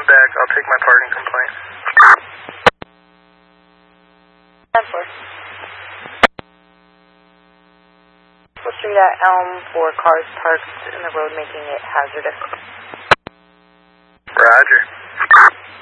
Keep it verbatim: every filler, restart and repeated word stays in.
back. I'll take my parking complaint. ten four. Street at Elm for cars parked in the road making it hazardous. Roger.